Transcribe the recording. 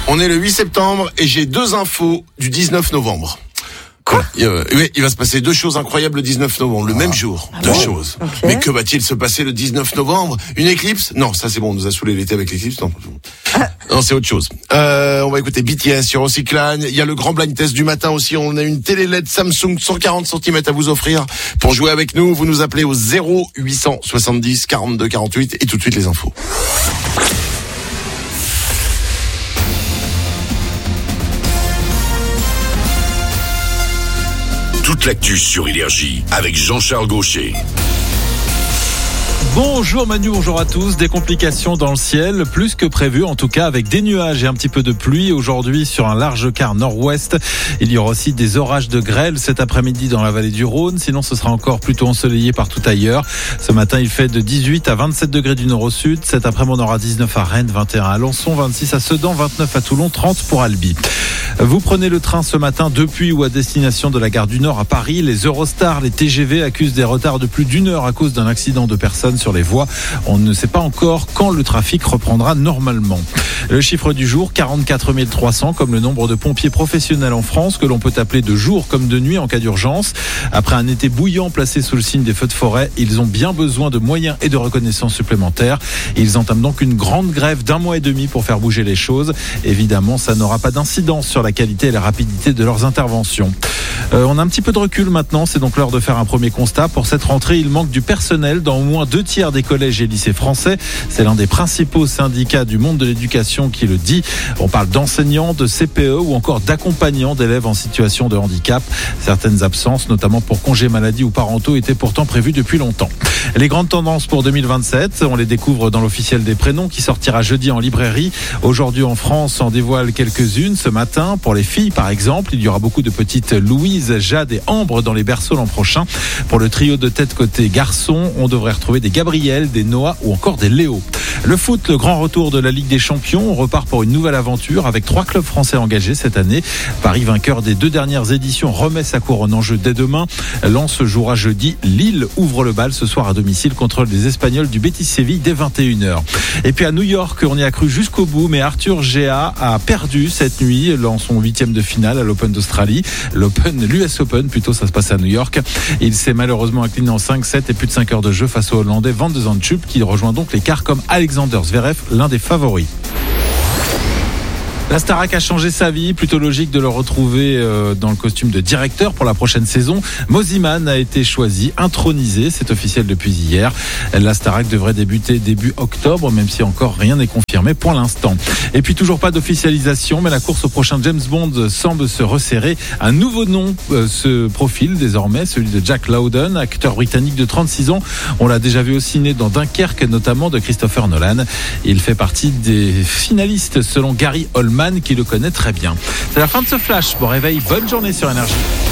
On est le 8 septembre et j'ai 2 infos du 19 novembre. Quoi ? Oui, il va se passer 2 choses incroyables le 19 novembre, le même jour. 2 choses. Okay. Mais que va-t-il se passer le 19 novembre ? Une éclipse ? Non, ça c'est bon, on nous a saoulé l'été avec l'éclipse. Non, c'est autre chose. On va écouter BTS sur Ocyclane. Il y a le grand blind test du matin aussi. On a une télé LED Samsung 140 cm à vous offrir. Pour jouer avec nous, vous nous appelez au 0870 42 48 et tout de suite les infos. Toute l'actu sur Énergie avec Jean-Charles Gaucher. Bonjour Manu, bonjour à tous. Des complications dans le ciel, plus que prévu en tout cas, avec des nuages et un petit peu de pluie aujourd'hui sur un large quart nord-ouest. Il y aura aussi des orages de grêle cet après-midi dans la vallée du Rhône. Sinon ce sera encore plutôt ensoleillé partout ailleurs. Ce matin il fait de 18 à 27 degrés du nord au sud. Cet après-midi on aura 19 à Rennes, 21 à Alençon, 26 à Sedan, 29 à Toulon, 30 pour Albi. Vous prenez le train ce matin depuis ou à destination de la gare du Nord à Paris. Les Eurostars, les TGV accusent des retards de plus d'1 heure à cause d'un accident de personnes sur les voies. On ne sait pas encore quand le trafic reprendra normalement. Le chiffre du jour, 44 300, comme le nombre de pompiers professionnels en France, que l'on peut appeler de jour comme de nuit en cas d'urgence. Après un été bouillant placé sous le signe des feux de forêt, ils ont bien besoin de moyens et de reconnaissance supplémentaires. Ils entament donc une grande grève d'1 mois et demi pour faire bouger les choses. Évidemment, ça n'aura pas d'incidence sur la qualité et la rapidité de leurs interventions. On a un petit peu de recul maintenant, c'est donc l'heure de faire un premier constat. Pour cette rentrée, il manque du personnel dans au moins 2 tiers des collèges et lycées français. C'est l'un des principaux syndicats du monde de l'éducation qui le dit. On parle d'enseignants, de CPE ou encore d'accompagnants d'élèves en situation de handicap. Certaines absences, notamment pour congés maladie ou parentaux, étaient pourtant prévues depuis longtemps. Les grandes tendances pour 2027, on les découvre dans l'officiel des prénoms qui sortira jeudi en librairie. Aujourd'hui en France, on dévoile quelques-unes ce matin. Pour les filles par exemple, il y aura beaucoup de petites Louise, Jade et Ambre dans les berceaux l'an prochain. Pour le trio de tête côté garçon, on devrait retrouver des Gabriel, des Noah ou encore des Léo. Le foot, le grand retour de la Ligue des Champions. On repart pour une nouvelle aventure avec 3 clubs français engagés cette année. Paris, vainqueur des 2 dernières éditions, remet sa couronne en jeu dès demain. Lens jouera jeudi. Lille ouvre le bal ce soir à domicile contre les Espagnols du Betis Séville dès 21h. Et puis à New York, on y a cru jusqu'au bout, mais Arthur Gea a perdu cette nuit dans son 8e de finale à l'Open d'Australie. L'US Open, plutôt, ça se passe à New York. Il s'est malheureusement incliné en 5-7 et plus de 5 heures de jeu face au Hollandais Van de Zandschulp qui rejoint donc l'écart comme Alexander Zverev, l'un des favoris. La Starac a changé sa vie, plutôt logique de le retrouver dans le costume de directeur pour la prochaine saison. Mosiman a été choisi, intronisé, c'est officiel depuis hier. La Starac devrait débuter début octobre, même si encore rien n'est confirmé pour l'instant. Et puis toujours pas d'officialisation, mais la course au prochain James Bond semble se resserrer. Un nouveau nom se profile désormais, celui de Jack Lowden, acteur britannique de 36 ans. On l'a déjà vu au ciné dans Dunkerque, notamment de Christopher Nolan. Il fait partie des finalistes selon Gary Oldman, qui le connaît très bien. C'est la fin de ce flash. Bon réveil, bonne journée sur Énergie.